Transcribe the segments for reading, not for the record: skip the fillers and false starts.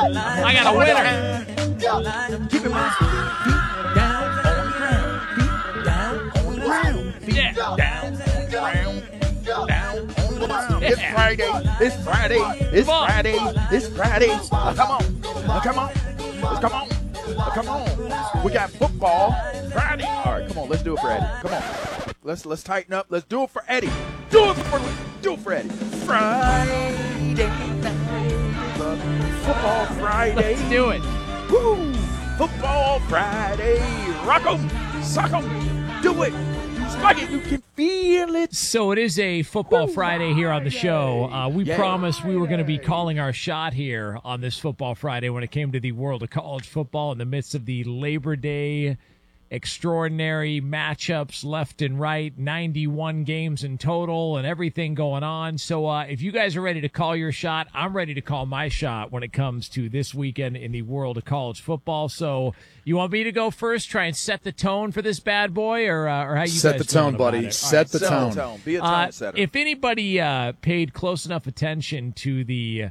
I got a winner. Keep it moving. Feet down on the ground. Feet down on the ground. Feet Yeah. down on the ground. Down on the ground. Yeah. It's Friday. It's Friday. It's Come on. Friday. It's Friday. Come on. Come on. Come on. Come on. We got football Friday. All right, come on. Let's do it for Eddie. Come on. Let's tighten up. Let's do it for Eddie. Do it for Eddie. Friday night. Football Friday. Let's do it. Woo! Football Friday. Rock 'em. Sock 'em. Do it. Spike it. You can feel it. So it is a Football Friday here on the show. We promised we were going to be calling our shot here on this Football Friday when it came to the world of college football in the midst of the Labor Day extraordinary matchups left and right, 91 games in total and everything going on. So if you guys are ready to call your shot, I'm ready to call my shot when it comes to this weekend in the world of college football. So you want me to go first, try and set the tone for this bad boy, or how you set guys the tone, feeling buddy. about it? Set the tone. Be a tone setter. If anybody paid close enough attention to the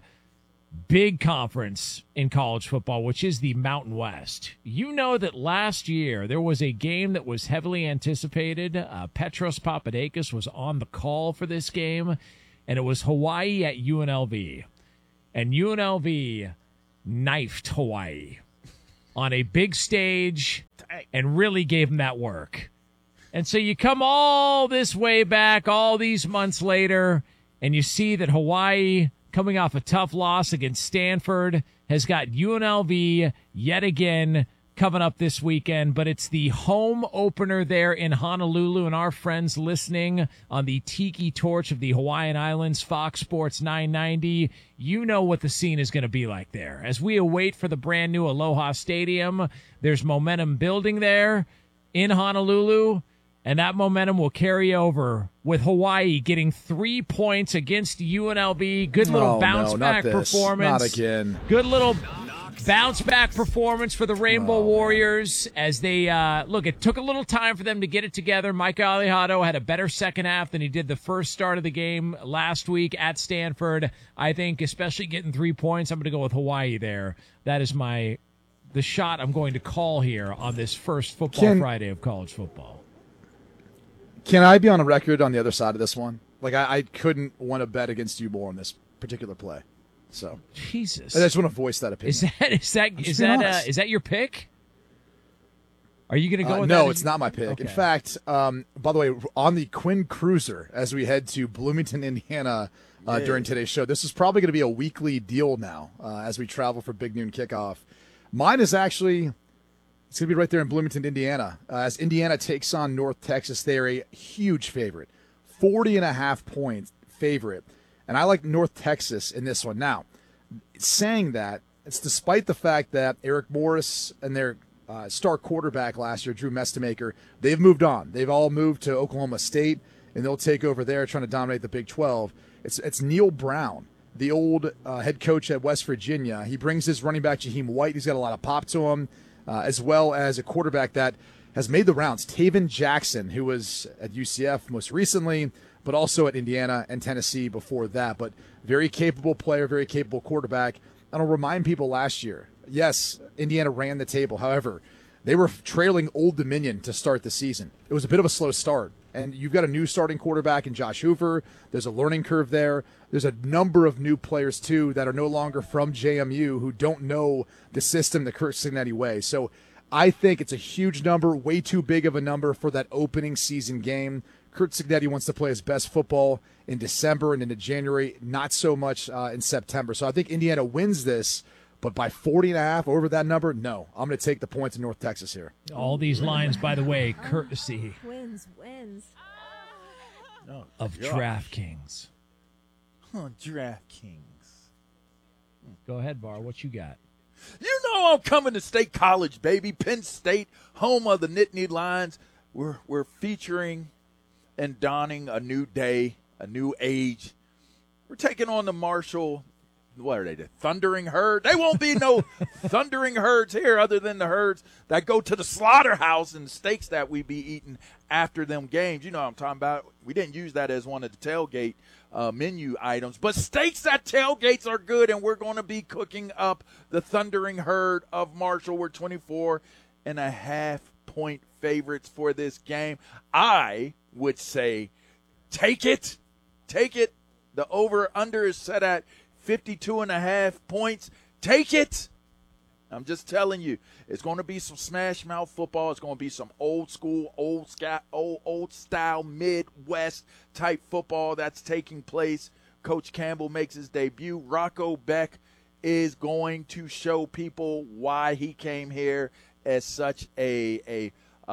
big conference in college football, which is the Mountain West, you know that last year there was a game that was heavily anticipated. Petros Papadakis was on the call for this game, and it was Hawaii at UNLV. And UNLV knifed Hawaii on a big stage and really gave them that work. And so you come all this way back, all these months later, and you see that Hawaii, coming off a tough loss against Stanford, has got UNLV yet again coming up this weekend. But it's the home opener there in Honolulu, and our friends listening on the Tiki Torch of the Hawaiian Islands, Fox Sports 990, you know what the scene is going to be like there. As we await for the brand new Aloha Stadium, there's momentum building there in Honolulu, and that momentum will carry over with Hawaii getting 3 points against UNLV. Good little bounce-back performance. Not again. Good little bounce-back performance for the Rainbow Warriors as they, look, it took a little time for them to get it together. Mike Alejado had a better second half than he did the first start of the game last week at Stanford. I think especially getting 3 points, I'm going to go with Hawaii there. That is the shot I'm going to call here on this first Football Friday of college football. Can I be on a record on the other side of this one? Like, I couldn't want to bet against you more on this particular play. So Jesus, I just want to voice that opinion. Is that your pick? Are you going to go with that? No, it's not my pick. Okay. In fact, by the way, on the Quinn Cruiser, as we head to Bloomington, Indiana, during today's show, this is probably going to be a weekly deal now as we travel for Big Noon Kickoff. Mine is actually... It's going to be right there in Bloomington, Indiana. As Indiana takes on North Texas, they're a huge favorite, 40.5-point favorite. And I like North Texas in this one. Now, saying that, it's despite the fact that Eric Morris and their star quarterback last year, Drew Mestemaker, they've moved on. They've all moved to Oklahoma State, and they'll take over there trying to dominate the Big 12. It's Neil Brown, the old head coach at West Virginia. He brings his running back, Jaheim White. He's got a lot of pop to him. As well as a quarterback that has made the rounds, Taven Jackson, who was at UCF most recently, but also at Indiana and Tennessee before that. But very capable player, very capable quarterback. And I'll remind people last year, yes, Indiana ran the table. However, they were trailing Old Dominion to start the season. It was a bit of a slow start. And you've got a new starting quarterback in Josh Hoover. There's a learning curve there. There's a number of new players, too, that are no longer from JMU who don't know the system the Curt Cignetti way. So I think it's a huge number, way too big of a number for that opening season game. Curt Cignetti wants to play his best football in December and into January, not so much in September. So I think Indiana wins this, but by 40.5 over that number, no. I'm going to take the points in North Texas here. All these lines, by the way, courtesy Wins. of DraftKings. DraftKings. Go ahead, Bar. What you got? You know I'm coming to State College, baby. Penn State, home of the Nittany Lions. We're featuring and donning a new day, a new age. We're taking on the Marshall what are they, the Thundering Herd? They won't be no Thundering Herds here other than the herds that go to the slaughterhouse and steaks that we be eating after them games. You know what I'm talking about. We didn't use that as one of the tailgate menu items. But steaks at tailgates are good, and we're going to be cooking up the Thundering Herd of Marshall. We're 24.5-point favorites for this game. I would say take it. Take it. The over-under is set at 52.5 points. Take it. I'm just telling you, it's going to be some smash mouth football. It's going to be some old school, old style, Midwest type football that's taking place. Coach Campbell makes his debut. Rocco Beck is going to show people why he came here as such a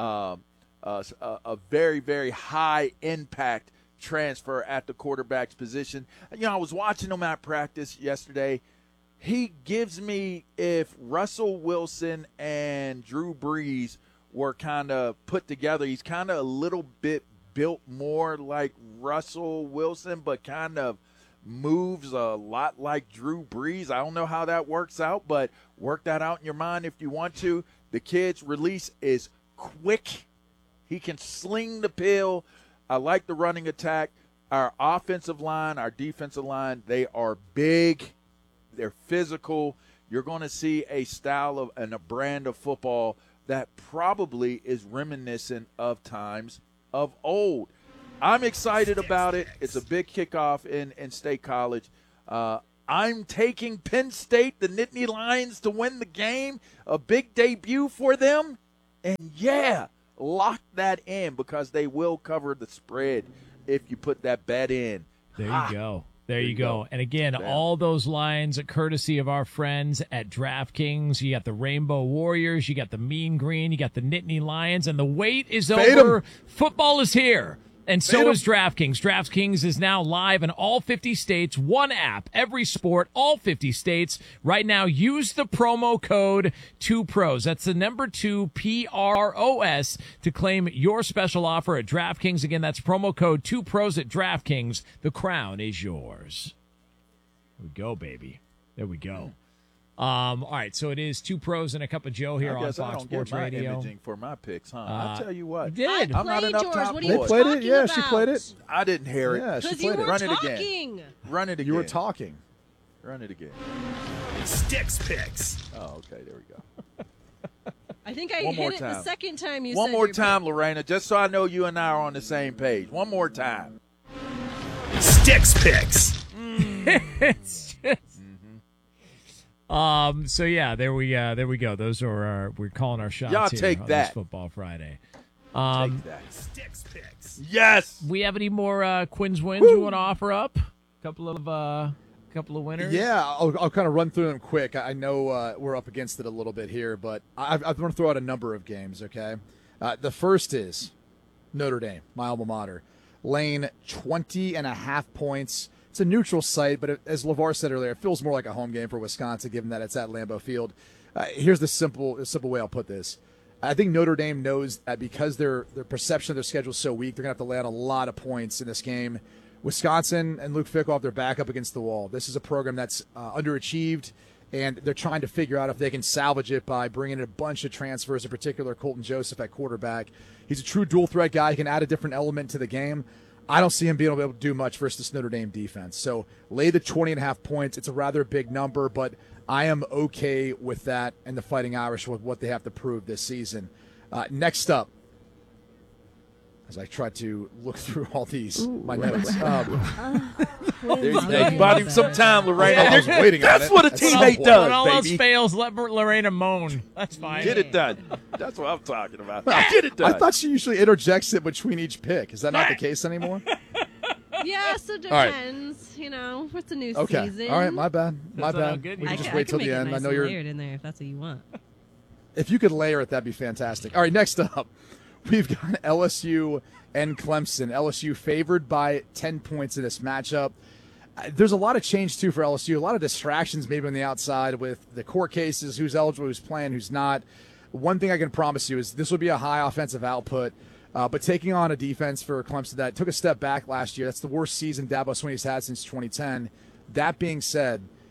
very, very high impact transfer at the quarterback's position. You know, I was watching him at practice yesterday. He gives me, if Russell Wilson and Drew Brees were kind of put together, he's kind of a little bit built more like Russell Wilson, but kind of moves a lot like Drew Brees. I don't know how that works out, but work that out in your mind if you want to. The kid's release is quick. He can sling the pill. I like the running attack. Our offensive line, our defensive line, they are big. They're physical. You're going to see a style of and a brand of football that probably is reminiscent of times of old. I'm excited about it. It's a big kickoff in State College. I'm taking Penn State, the Nittany Lions, to win the game. A big debut for them. And, yeah, lock that in because they will cover the spread if you put that bet in. There you go. There you go. And again, all those lines courtesy of our friends at DraftKings. You got the Rainbow Warriors, you got the Mean Green, you got the Nittany Lions, and the wait is over. Football is here. And so is DraftKings. DraftKings is now live in all 50 states. One app, every sport, all 50 states. Right now, use the promo code 2pros. That's the number 2, PROS, to claim your special offer at DraftKings. Again, that's promo code 2pros at DraftKings. The crown is yours. There we go, baby. There we go. All right, so it is 2 pros and a cup of Joe here on Fox Sports Radio. Imaging for my picks, huh? I'll tell you what. You did. I'm not enough top What are you boy. Played it? talking Yeah, about? she played it. I didn't hear it. Yeah, she Because you played were it. Run it talking. again. Run it again. You were talking. Run it again. Sticks Picks. Oh, okay. There we go. I think I One more hit it the time. second time you One said more your time, Lorena, just so I know you and I are on the same page. One more time. Sticks Picks. So yeah, there we go. Those are we're calling our shots Y'all here take on that. this Football Friday. Take that. Sticks Picks. Yes. We have any more Quinn's wins we want to offer up? Couple of winners. Yeah, I'll kind of run through them quick. I know we're up against it a little bit here, but I want to throw out a number of games, okay? The first is Notre Dame, my alma mater, laying 20.5 points. It's a neutral site, but as LeVar said earlier, it feels more like a home game for Wisconsin, given that it's at Lambeau Field. Here's the simple way I'll put this. I think Notre Dame knows that because their perception of their schedule is so weak, they're going to have to lay out a lot of points in this game. Wisconsin and Luke Fickell have their back up against the wall. This is a program that's underachieved, and they're trying to figure out if they can salvage it by bringing in a bunch of transfers, in particular Colton Joseph at quarterback. He's a true dual-threat guy. He can add a different element to the game. I don't see him being able to do much versus this Notre Dame defense. So lay the 20.5 points. It's a rather big number, but I am okay with that and the Fighting Irish with what they have to prove this season. Next up, as I try to look through all these, my notes. There's bought him some time, Lorena. I was waiting on That's it. what a At some teammate point. does, When all else baby. fails, let Lorena moan. That's fine. Get it done. That's what I'm talking about. Get it done. I thought she usually interjects it between each pick. Is that not the case anymore? Yeah, so it right. depends. You know, it's a new Okay. season. All right, my bad. My That's all bad. good. We I can just can wait till make the it end. nice I know and you're. layered in there if that's what you want. If you could layer it, that'd be fantastic. All right, next up, we've got LSU and Clemson. LSU favored by 10 points in this matchup. There's a lot of change, too, for LSU. A lot of distractions maybe on the outside with the court cases, who's eligible, who's playing, who's not. One thing I can promise you is this will be a high offensive output, but taking on a defense for Clemson that took a step back last year, that's the worst season Dabo Swinney's had since 2010. That being said,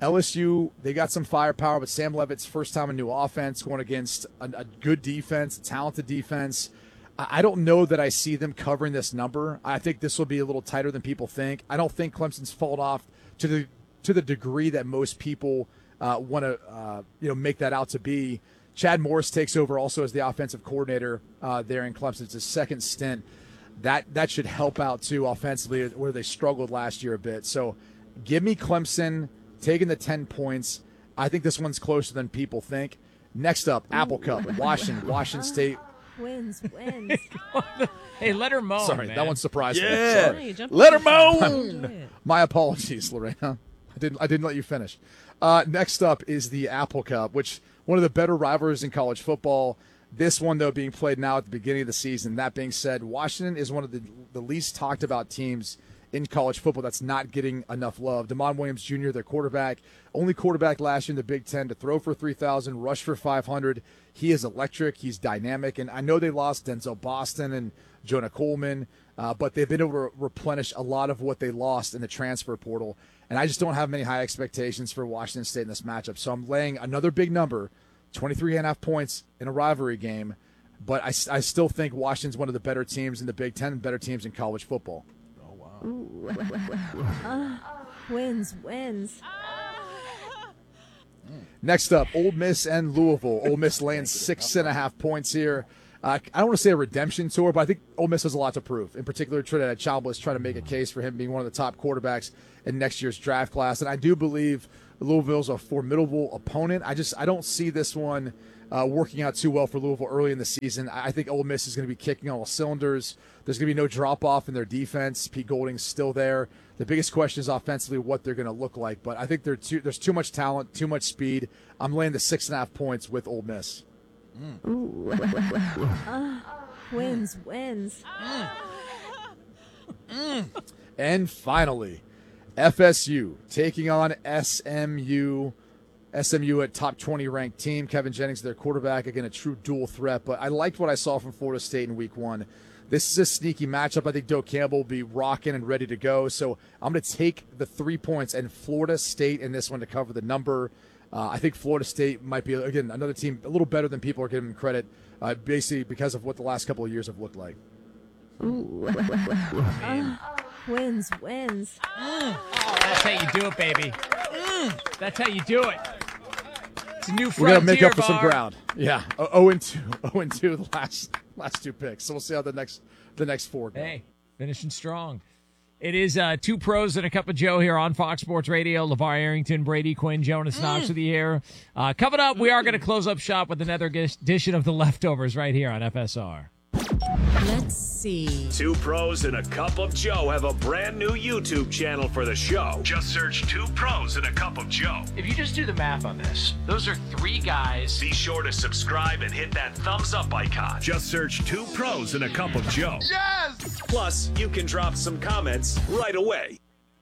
LSU, they got some firepower, but Sam Leavitt's first time in new offense going against a good defense, talented defense. I don't know that I see them covering this number. I think this will be a little tighter than people think. I don't think Clemson's fallen off to the degree that most people want to make that out to be. Chad Morris takes over also as the offensive coordinator there in Clemson. It's his second stint. That should help out too offensively, where they struggled last year a bit. So give me Clemson taking the 10 points. I think this one's closer than people think. Next up, Apple Cup, Washington State. Wins. Hey, let her moan. Sorry, man. that one surprised me. Yeah. Sorry. Hey, jump Let her in. moan. Do it. My apologies, Lorena. I didn't let you finish. Next up is the Apple Cup, which one of the better rivalries in college football. This one, though, being played now at the beginning of the season. That being said, Washington is one of the least talked about teams in college football that's not getting enough love. Damon Williams Jr., their quarterback, only quarterback last year in the Big Ten to throw for 3,000, rush for 500. He is electric. He's dynamic. And I know they lost Denzel Boston and Jonah Coleman, but they've been able to replenish a lot of what they lost in the transfer portal. And I just don't have many high expectations for Washington State in this matchup. So I'm laying another big number, 23.5 points in a rivalry game. But I still think Washington's one of the better teams in the Big Ten and better teams in college football. Wins. Next up, Ole Miss and Louisville. Ole Miss laying 6.5 points here. I don't want to say a redemption tour, but I think Ole Miss has a lot to prove. In particular, Trinidad Chalmers trying to make a case for him being one of the top quarterbacks in next year's draft class. And I do believe Louisville's a formidable opponent. I don't see this one working out too well for Louisville early in the season. I think Ole Miss is going to be kicking on all cylinders. There's going to be no drop-off in their defense. Pete Golding's still there. The biggest question is offensively what they're going to look like. But I think there's too much talent, too much speed. I'm laying the 6.5 points with Ole Miss. Wins. And finally, FSU taking on SMU. SMU at top 20 ranked team. Kevin Jennings, their quarterback, again, a true dual threat. But I liked what I saw from Florida State in week one. This is a sneaky matchup. I think Doak Campbell will be rocking and ready to go. So I'm going to take the 3 points and Florida State in this one to cover the number. I think Florida State might be, again, another team a little better than people are giving them credit, basically because of what the last couple of years have looked like. Wins. That's how you do it, baby. That's how you do it. It's a new frontier. We're going to make up for bar. some ground. Yeah, 0-2 the last two picks. So we'll see how the next four go. Hey, finishing strong. It is two pros and a cup of Joe here on Fox Sports Radio. LeVar Arrington, Brady Quinn, Jonas Knox with you here. Coming up, we are going to close up shop with another edition of The Leftovers right here on FSR. Let's see. Two pros and a cup of Joe have a brand new YouTube channel for the show. Just search Two Pros and a Cup of Joe. If you just do the math on this, those are three guys. Be sure to subscribe and hit that thumbs up icon. Just search Two Pros and a Cup of Joe. Yes! Plus, you can drop some comments right away.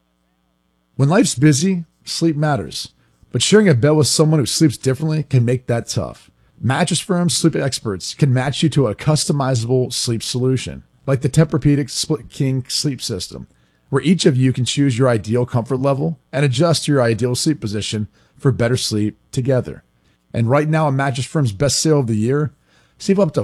When life's busy, sleep matters. But sharing a bed with someone who sleeps differently can make that tough. Mattress Firm sleep experts can match you to a customizable sleep solution, like the Tempur-Pedic Split King sleep system, where each of you can choose your ideal comfort level and adjust your ideal sleep position for better sleep together. And right now, on Mattress Firm's best sale of the year, save up to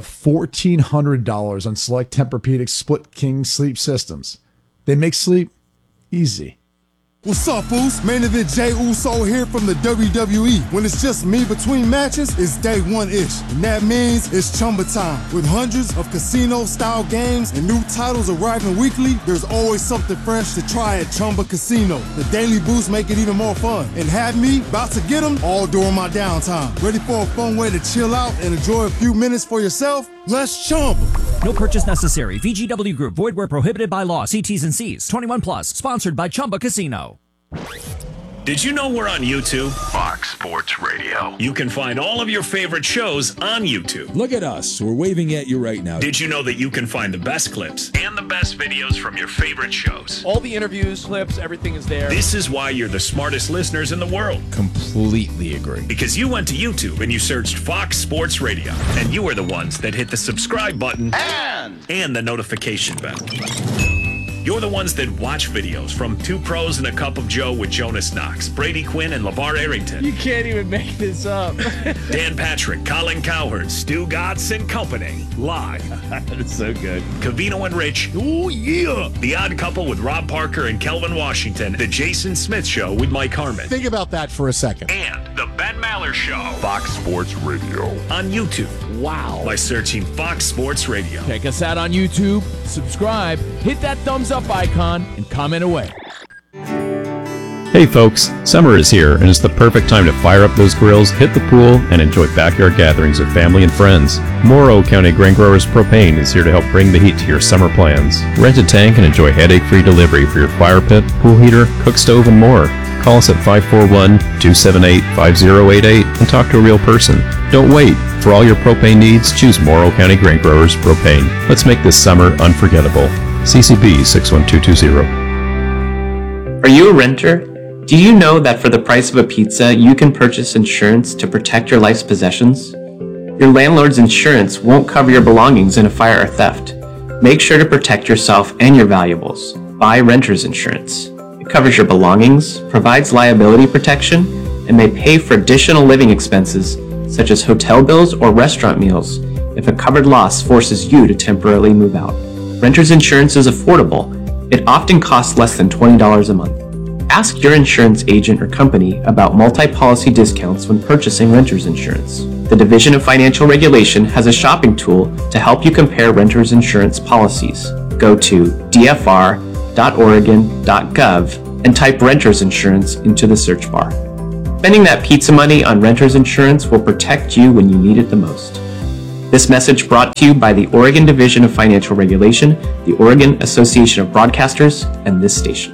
$1,400 on select Tempur-Pedic Split King sleep systems. They make sleep easy. What's up, Foos? Main event Jey Uso here from the WWE. When it's just me between matches, it's day one-ish. And that means it's Chumba time. With hundreds of casino-style games and new titles arriving weekly, there's always something fresh to try at Chumba Casino. The daily boosts make it even more fun. And have me about to get them all during my downtime. Ready for a fun way to chill out and enjoy a few minutes for yourself? Let's Chumba. No purchase necessary. VGW Group. Void where prohibited by law. See T's and C's. 21 plus. Sponsored by Chumba Casino. Did you know we're on YouTube? Fox Sports Radio. You can find all of your favorite shows on YouTube. Look at us. We're waving at you right now. Did you know that you can find the best clips and the best videos from your favorite shows? All the interviews, clips, everything is there. This is why you're the smartest listeners in the world. Completely agree. Because you went to YouTube and you searched Fox Sports Radio. And you are the ones that hit the subscribe button and the notification bell. You're the ones that watch videos from Two Pros and a Cup of Joe with Jonas Knox, Brady Quinn, and LeVar Arrington. You can't even make this up. Dan Patrick, Colin Cowherd, Stu Gatz, and company. Live. That's so good. Covino and Rich. Oh, yeah. The Odd Couple with Rob Parker and Kelvin Washington. The Jason Smith Show with Mike Harmon. Think about that for a second. And The Ben Maller Show. Fox Sports Radio. On YouTube. Wow. By searching Fox Sports Radio. Check us out on YouTube, subscribe, hit that thumbs up icon, and comment away. Hey folks, summer is here and it's the perfect time to fire up those grills, hit the pool, and enjoy backyard gatherings with family and friends. Morrow County Grain Growers Propane is here to help bring the heat to your summer plans. Rent a tank and enjoy headache-free delivery for your fire pit, pool heater, cook stove, and more. Call us at 541-278-5088 and talk to a real person. Don't wait. For all your propane needs, choose Morrow County Grain Growers Propane. Let's make this summer unforgettable. CCB 61220. Are you a renter? Do you know that for the price of a pizza, you can purchase insurance to protect your life's possessions? Your landlord's insurance won't cover your belongings in a fire or theft. Make sure to protect yourself and your valuables. Buy renter's insurance. It covers your belongings, provides liability protection, and may pay for additional living expenses such as hotel bills or restaurant meals if a covered loss forces you to temporarily move out. Renter's insurance is affordable. It often costs less than $20 a month. Ask your insurance agent or company about multi-policy discounts when purchasing renter's insurance. The Division of Financial Regulation has a shopping tool to help you compare renter's insurance policies. Go to dfr.oregon.gov and type renter's insurance into the search bar. Spending that pizza money on renter's insurance will protect you when you need it the most. This message brought to you by the Oregon Division of Financial Regulation, the Oregon Association of Broadcasters, and this station.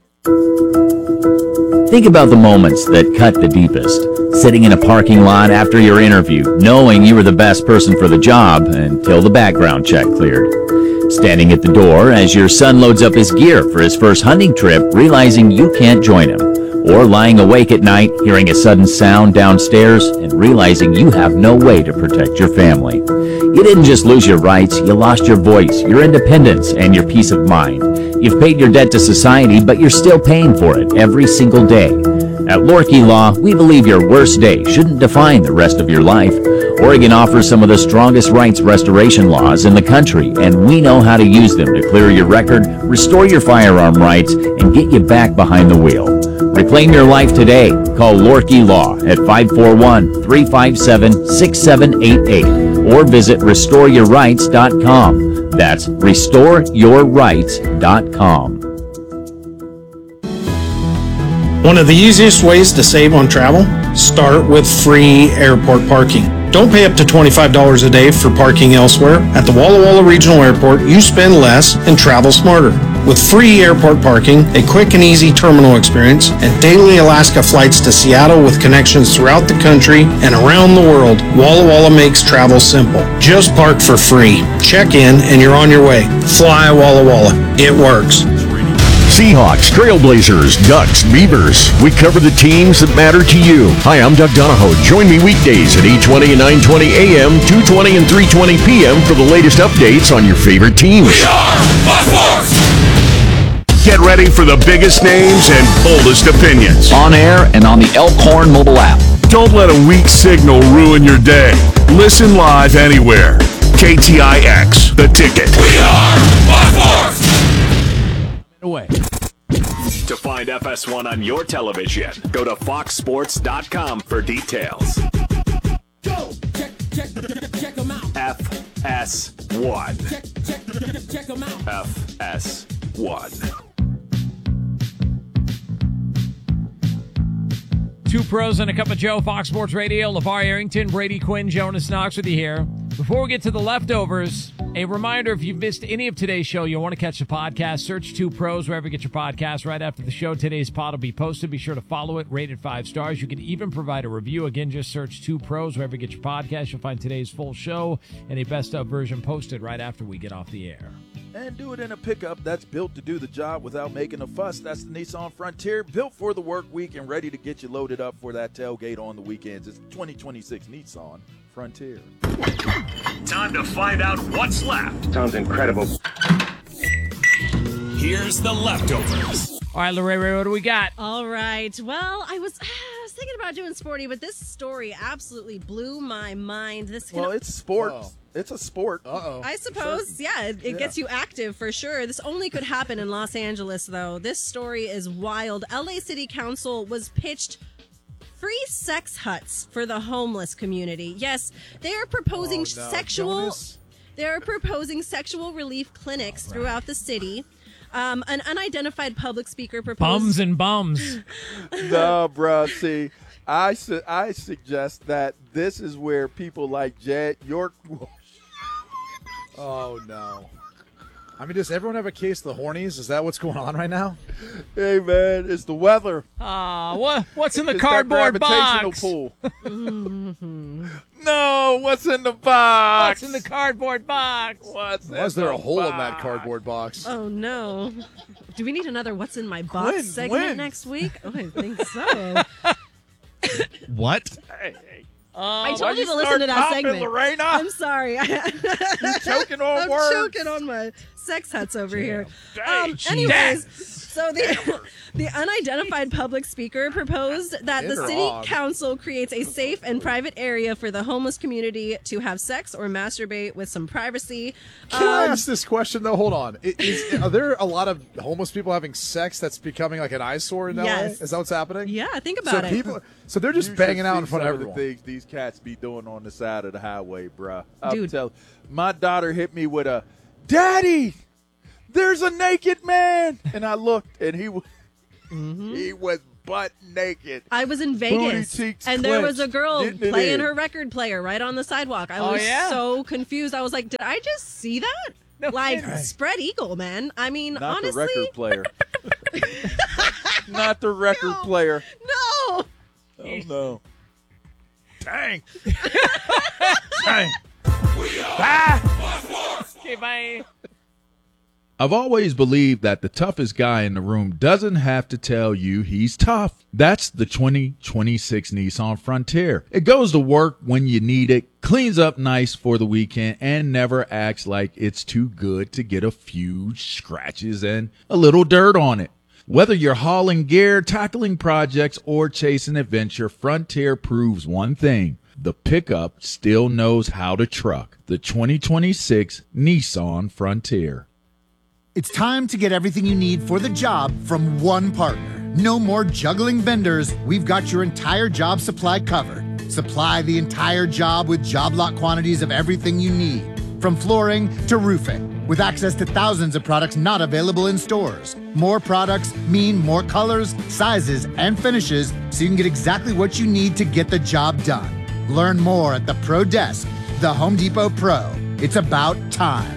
Think about the moments that cut the deepest. Sitting in a parking lot after your interview, knowing you were the best person for the job until the background check cleared. Standing at the door as your son loads up his gear for his first hunting trip, realizing you can't join him. Or lying awake at night, hearing a sudden sound downstairs and realizing you have no way to protect your family. You didn't just lose your rights, you lost your voice, your independence, and your peace of mind. You've paid your debt to society, but you're still paying for it every single day. At Lorkey Law, we believe your worst day shouldn't define the rest of your life. Oregon offers some of the strongest rights restoration laws in the country, and we know how to use them to clear your record, restore your firearm rights, and get you back behind the wheel. Reclaim your life today. Call Lorkey Law at 541-357-6788 or visit restoreyourrights.com. That's restoreyourrights.com. One of the easiest ways to save on travel? Start with free airport parking. Don't pay up to $25 a day for parking elsewhere. At the Walla Walla Regional Airport, you spend less and travel smarter. With free airport parking, a quick and easy terminal experience, and daily Alaska flights to Seattle with connections throughout the country and around the world, Walla Walla makes travel simple. Just park for free. Check in and you're on your way. Fly Walla Walla. It works. Seahawks, Trailblazers, Ducks, Beavers. We cover the teams that matter to you. Hi, I'm Doug Donahoe. Join me weekdays at 8:20 and 9:20 a.m., 2:20 and 3:20 p.m. for the latest updates on your favorite teams. We are Fox Sports! Get ready for the biggest names and boldest opinions. On air and on the Elkhorn mobile app. Don't let a weak signal ruin your day. Listen live anywhere. KTIX, The Ticket. We are Fox Sports! Away. To find FS1 on your television, go to foxsports.com for details. Go! Check them out. FS1. Check them out. FS1. Two Pros and a Cup of Joe, Fox Sports Radio. LeVar Arrington, Brady Quinn, Jonas Knox with you here. Before we get to the leftovers, a reminder, if you've missed any of today's show, you'll want to catch the podcast, search Two Pros wherever you get your podcast. Right after the show, today's pod will be posted. Be sure to follow it, rate it 5 stars. You can even provide a review. Again, just search Two Pros wherever you get your podcast. You'll find today's full show and a best-of version posted right after we get off the air. And do it in a pickup that's built to do the job without making a fuss. That's the Nissan Frontier, built for the work week and ready to get you loaded up for that tailgate on the weekends. It's 2026 Nissan Frontier. Time to find out what's left. Sounds incredible. Here's the leftovers. All right, Lorraine, what do we got? All right. Well, I was thinking about doing sporty, but this story absolutely blew my mind. It's sport. Oh. It's a sport. Uh-oh. I suppose, it gets you active for sure. This only could happen in Los Angeles, though. This story is wild. LA City Council was pitched free sex huts for the homeless community. Yes, they are proposing They're proposing sexual relief clinics throughout the city. An unidentified public speaker proposed... Bums and bums. No, bro. See, I suggest that this is where people like Jed York... Oh, no. I mean, does everyone have a case of the hornies? Is that what's going on right now? Hey, man, it's the weather. What's in the cardboard box? Pool. No, what's in the box? What's in the cardboard box? Why is there a hole in that cardboard box? Oh, no. Do we need another What's in My Box segment next week? Oh, I think so. What? Hey. I told you to listen to that segment. Lorena? I'm sorry. You're choking on words. I'm choking on my sex huts over here. Anyways, so the unidentified public speaker proposed that the city council creates a safe and private area for the homeless community to have sex or masturbate with some privacy. Can I ask this question, though? Hold on. Are there a lot of homeless people having sex that's becoming like an eyesore in LA? Yes. Is that what's happening? Yeah, think about it. So they're just banging out in front of everyone. The things these cats be doing on the side of the highway, bruh. Dude. My daughter hit me with a, "Daddy, there's a naked man," and I looked, and he was butt naked. I was in Vegas, and there was a girl playing her record player right on the sidewalk. I was so confused. I was like, did I just see that? Spread eagle, man. I mean, Not honestly. the record player. Not the record player. No. Oh, no. Dang. Dang. Okay, bye. I've always believed that the toughest guy in the room doesn't have to tell you he's tough. That's the 2026 Nissan Frontier. It goes to work when you need it, cleans up nice for the weekend, and never acts like it's too good to get a few scratches and a little dirt on it. Whether you're hauling gear, tackling projects, or chasing adventure, Frontier proves one thing. The pickup still knows how to truck. The 2026 Nissan Frontier. It's time to get everything you need for the job from one partner. No more juggling vendors. We've got your entire job supply covered. Supply the entire job with job lot quantities of everything you need, from flooring to roofing, with access to thousands of products not available in stores. More products mean more colors, sizes, and finishes, so you can get exactly what you need to get the job done. Learn more at the Pro Desk, the Home Depot Pro. It's about time.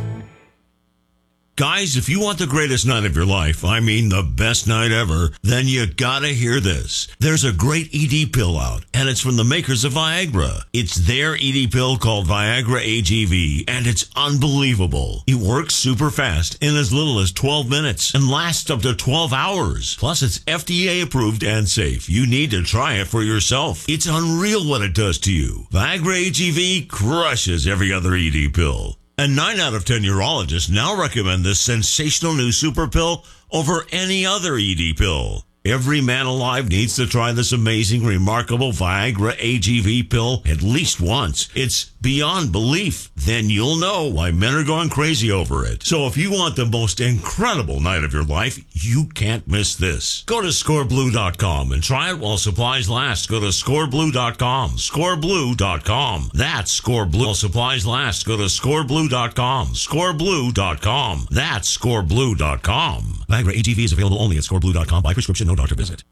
Guys, if you want the greatest night of your life, I mean the best night ever, then you gotta hear this. There's a great ED pill out, and it's from the makers of Viagra. It's their ED pill called Viagra AGV, and it's unbelievable. It works super fast in as little as 12 minutes and lasts up to 12 hours. Plus, it's FDA approved and safe. You need to try it for yourself. It's unreal what it does to you. Viagra AGV crushes every other ED pill. And 9 out of 10 urologists now recommend this sensational new super pill over any other ED pill. Every man alive needs to try this amazing, remarkable Viagra AGV pill at least once. It's beyond belief. Then you'll know why men are going crazy over it. So if you want the most incredible night of your life, you can't miss this. Go to scoreblue.com and try it while supplies last. Go to scoreblue.com. Scoreblue.com. That's Scoreblue. While supplies last. Go to scoreblue.com. Scoreblue.com. That's scoreblue.com. Viagra AGV is available only at scoreblue.com by prescription, no doctor visit.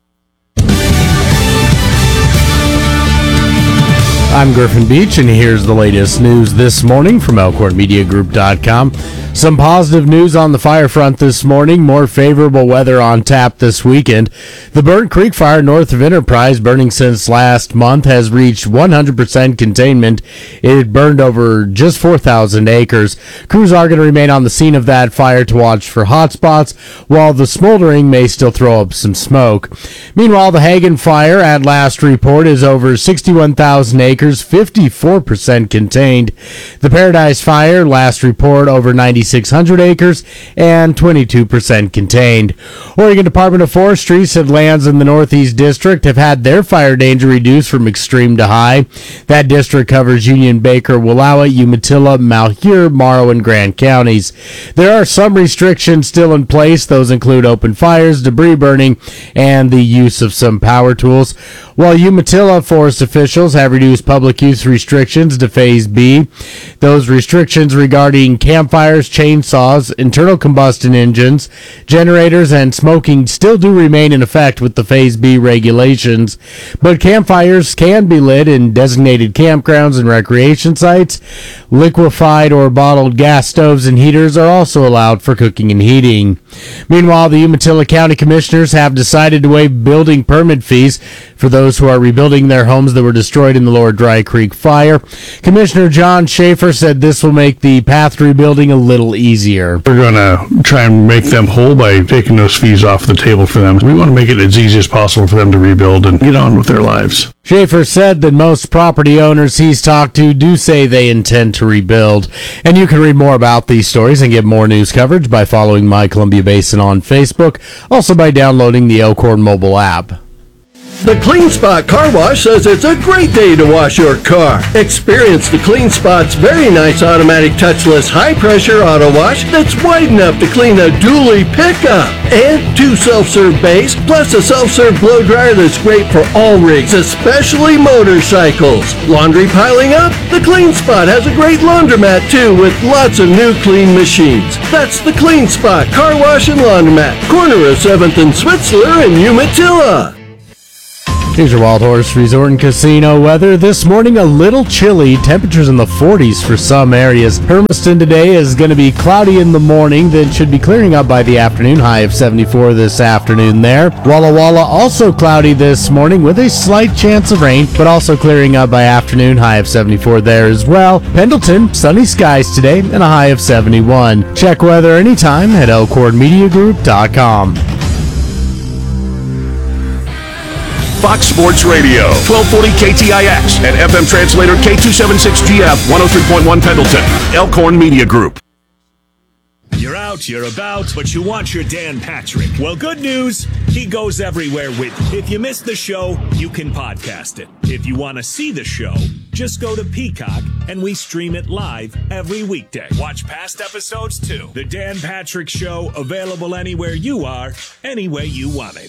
I'm Griffin Beach, and here's the latest news this morning from ElkhornMediaGroup.com. Some positive news on the fire front this morning. More favorable weather on tap this weekend. The Burnt Creek Fire north of Enterprise, burning since last month, has reached 100% containment. It burned over just 4,000 acres. Crews are going to remain on the scene of that fire to watch for hot spots, while the smoldering may still throw up some smoke. Meanwhile, the Hagen Fire, at last report, is over 61,000 acres, 54% contained. The Paradise Fire, last report, over 90 9,600 acres and 22% contained. Oregon Department of Forestry said lands in the Northeast District have had their fire danger reduced from extreme to high. That district covers Union, Baker, Wallowa, Umatilla, Malheur, Morrow, and Grant counties. There are some restrictions still in place. Those include open fires, debris burning, and the use of some power tools. While Umatilla forest officials have reduced public use restrictions to Phase B, those restrictions regarding campfires, chainsaws, internal combustion engines, generators, and smoking still do remain in effect with the Phase B regulations. But campfires can be lit in designated campgrounds and recreation sites. Liquefied or bottled gas stoves and heaters are also allowed for cooking and heating. Meanwhile, the Umatilla County Commissioners have decided to waive building permit fees for those who are rebuilding their homes that were destroyed in the Lower Dry Creek fire. Commissioner John Schaefer said this will make the path to rebuilding a little easier. We're going to try and make them whole by taking those fees off the table for them. We want to make it as easy as possible for them to rebuild and get on with their lives. Schaefer said that most property owners he's talked to do say they intend to rebuild. And you can read more about these stories and get more news coverage by following My Columbia Basin on Facebook, also by downloading the Elkhorn mobile app. The Clean Spot Car Wash says it's a great day to wash your car. Experience the Clean Spot's very nice automatic touchless high-pressure auto wash that's wide enough to clean a dually pickup. And 2 self-serve bays, plus a self-serve blow dryer that's great for all rigs, especially motorcycles. Laundry piling up? The Clean Spot has a great laundromat too with lots of new clean machines. That's the Clean Spot Car Wash and Laundromat, corner of 7th and Switzler in Umatilla. Here's your Wild Horse Resort and Casino weather. This morning, a little chilly. Temperatures in the 40s for some areas. Hermiston today is going to be cloudy in the morning, then should be clearing up by the afternoon. High of 74 this afternoon there. Walla Walla also cloudy this morning with a slight chance of rain, but also clearing up by afternoon. High of 74 there as well. Pendleton, sunny skies today and a high of 71. Check weather anytime at elkhornmediagroup.com. Fox Sports Radio, 1240 KTIX, and FM translator K276GF, 103.1 Pendleton, Elkhorn Media Group. You're out, you're about, but you want your Dan Patrick. Well, good news, he goes everywhere with you. If you missed the show, you can podcast it. If you want to see the show, just go to Peacock, and we stream it live every weekday. Watch past episodes, too. The Dan Patrick Show, available anywhere you are, any way you want it.